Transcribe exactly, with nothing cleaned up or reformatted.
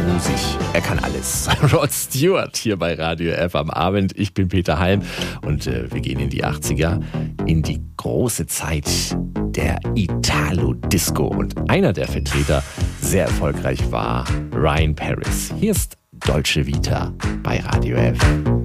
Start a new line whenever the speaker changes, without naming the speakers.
schmusig. Er kann alles. Rod Stewart hier bei Radio F am Abend. Ich bin Peter Halm und äh, wir gehen in die achtziger, in die große Zeit der Italo-Disco. Und einer der Vertreter sehr erfolgreich war Ryan Paris. Hier ist Dolce Vita bei Radio F.